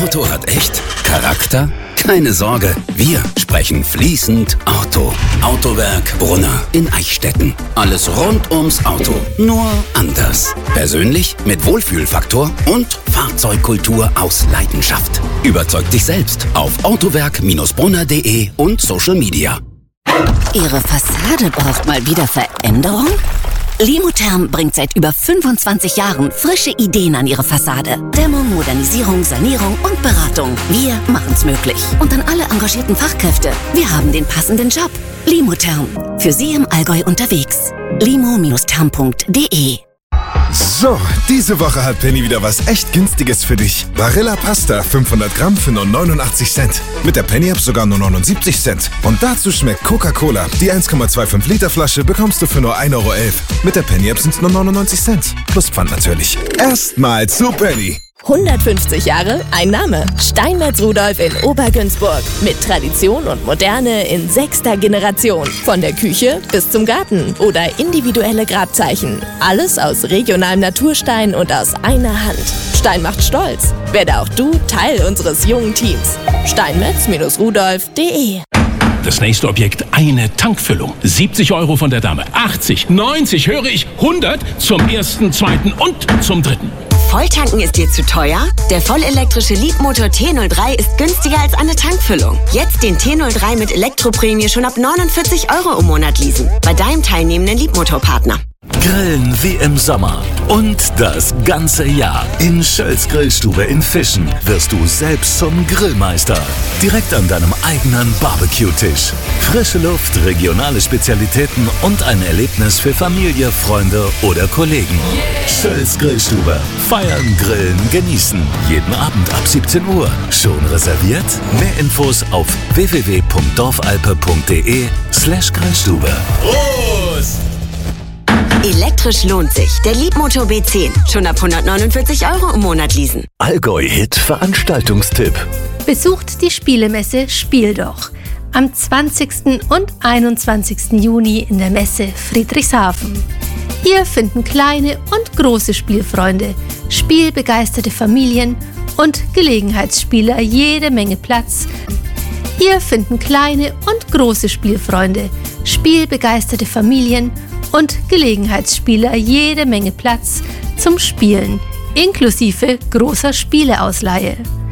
Auto hat echt Charakter? Keine Sorge, wir sprechen fließend Auto. Autowerk Brunner in Eichstätten. Alles rund ums Auto, nur anders. Persönlich mit Wohlfühlfaktor und Fahrzeugkultur aus Leidenschaft. Überzeug dich selbst auf autowerk-brunner.de und Social Media. Ihre Fassade braucht mal wieder Veränderung? Limotherm bringt seit über 25 Jahren frische Ideen an Ihre Fassade. Dämmung, Modernisierung, Sanierung und Beratung. Wir machen's möglich. Und an alle engagierten Fachkräfte. Wir haben den passenden Job. Limotherm. Für Sie im Allgäu unterwegs. limo-therm.de. So, diese Woche hat Penny wieder was echt Günstiges für dich. Barilla Pasta 500 Gramm für nur 89 Cent. Mit der Penny-App sogar nur 79 Cent. Und dazu schmeckt Coca-Cola. Die 1,25 Liter Flasche bekommst du für nur 1,11 Euro. Mit der Penny-App sind es nur 99 Cent. Plus Pfand natürlich. Erstmal zu Penny. 150 Jahre, ein Name. Steinmetz Rudolf in Obergünzburg. Mit Tradition und Moderne in 6. Generation. Von der Küche bis zum Garten oder individuelle Grabzeichen. Alles aus regionalem Naturstein und aus einer Hand. Stein macht stolz. Werde auch du Teil unseres jungen Teams. Steinmetz-rudolf.de. Das nächste Objekt, eine Tankfüllung. 70 Euro von der Dame. 80, 90, höre ich, 100 zum ersten, zweiten und zum dritten. Volltanken ist dir zu teuer? Der vollelektrische Leapmotor T03 ist günstiger als eine Tankfüllung. Jetzt den T03 mit Elektroprämie schon ab 49 Euro im Monat leasen. Bei deinem teilnehmenden Leapmotor-Partner. Grillen wie im Sommer und das ganze Jahr. In Schölz Grillstube in Fischen wirst du selbst zum Grillmeister. Direkt an deinem eigenen Barbecue-Tisch. Frische Luft, regionale Spezialitäten und ein Erlebnis für Familie, Freunde oder Kollegen. Schölz Grillstube. Feiern, grillen, genießen. Jeden Abend ab 17 Uhr. Schon reserviert? Mehr Infos auf www.dorfalpe.de/Grillstube. Prost! Elektrisch lohnt sich. Der Leapmotor B10. Schon ab 149 Euro im Monat leasen. Allgäu-Hit Veranstaltungstipp. Besucht die Spielemesse Spiel doch. Am 20. und 21. Juni in der Messe Friedrichshafen. Hier finden kleine und große Spielfreunde, spielbegeisterte Familien und Gelegenheitsspieler jede Menge Platz. Hier finden kleine und große Spielfreunde, spielbegeisterte Familien und Gelegenheitsspieler jede Menge Platz zum Spielen, inklusive großer Spieleausleihe.